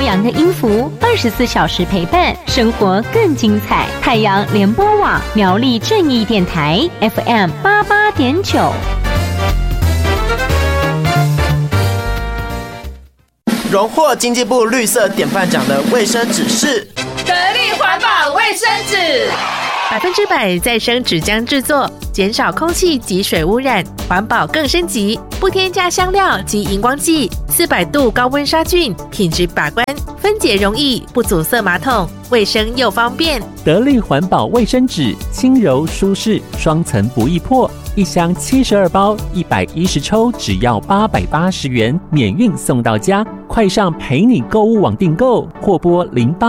阳的音符，24小时陪伴，生活更精彩。太阳联播网苗栗正义电台 FM88.9。 荣获经济部绿色典范奖的卫生纸是得力环保卫生纸 ，100%再生纸浆制作，减少空气及水污染，环保更升级，不添加香料及荧光剂，400度高温杀菌，品质把关，分解容易，不阻塞马桶，卫生又方便。 得力环保卫生纸，轻柔舒适，双层不易破，一箱72包，110抽，只要880元，免运送到家。快上陪你购物网订购，或拨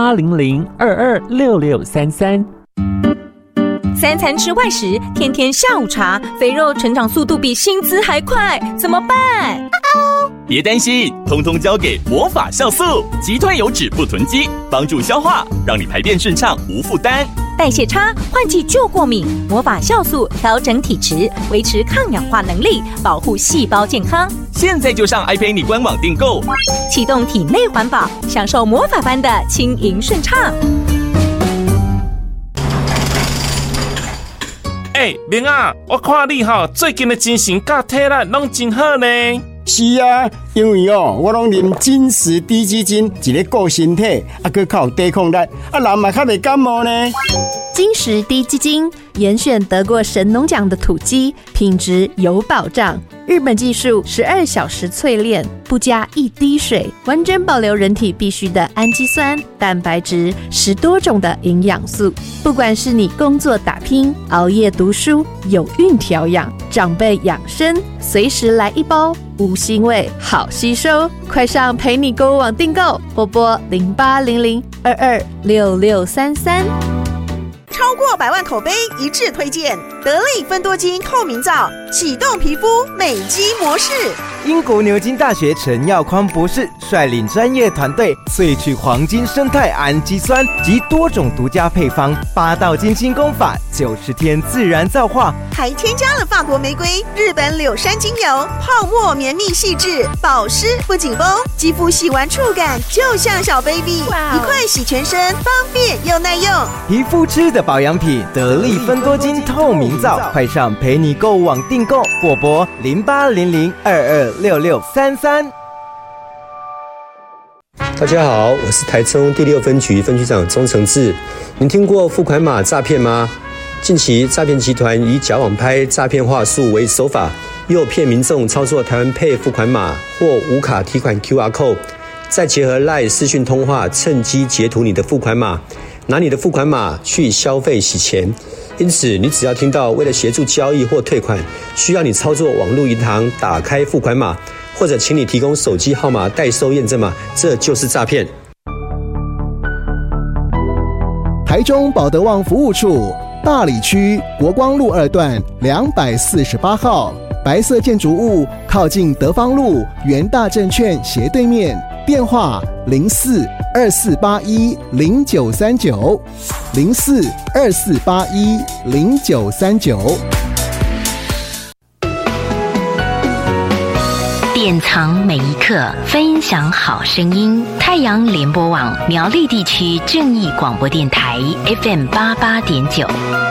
0800226633。 3餐吃外食，天天下午茶，肥肉成长速度比薪资还快，怎么办？ 别担心，通通交给魔法酵素，集团油脂不囤积，帮助消化，让你排便顺畅无负担。 代谢差，换季就过敏，魔法酵素调整体质，维持抗氧化能力，保护细胞健康。 现在就上爱陪你官网订购， 启动体内环保，享受魔法般的轻盈顺畅。 明啊，我看你最近的精神甲体力拢真好呢。 是啊，因为我拢啉金石低基金，一个顾身体，还靠有抵抗力，人嘛较袂感冒呢。 金石低基金严选得过神农奖的土鸡，品质有保障。日本技术12小时淬炼，不加一滴水，完整保留人体必需的氨基酸、蛋白质，10多种的营养素。不管是你工作打拼、熬夜读书、有孕调养、长辈养生，随时来一包，无腥味，好吸收。快上陪你购物网订购，或拨0800226633。 超过100万口碑一致推荐得力芬多精透明皂，启动皮肤美肌模式。 英国牛津大学陈耀匡博士率领专业团队萃取黄金生态氨基酸及多种独家配方，8道精心工法，90天自然皂化， 还添加了法国玫瑰、日本柳杉精油，泡沫绵密细致，保湿不紧绷，肌肤洗完触感就像小 baby， 一块洗全身，方便又耐用。 皮肤吃的保养品，得力芬多精透明皂，快上陪你购物网订购，或拨0800226633。 大家好，我是台中第6分局分局长钟承志。您听过付款码诈骗吗？近期诈骗集团以假网拍、诈骗话术为手法，诱骗民众操作台湾Pay付款码或无卡提款 QR Code， 再结合 LINE 视讯通话，趁机截图你的付款码，拿你的付款码去消费洗钱。因此，你只要听到为了协助交易或退款，需要你操作网络银行打开付款码，或者请你提供手机号码代收验证码，这就是诈骗。 台中保德旺服务处大里区国光路2段248号，白色建筑物靠近德芳路元大证券斜对面，电话0424810939 0424810939。 典藏每一刻，分享好声音。太阳联播网苗栗地区正义广播电台 FM88.9。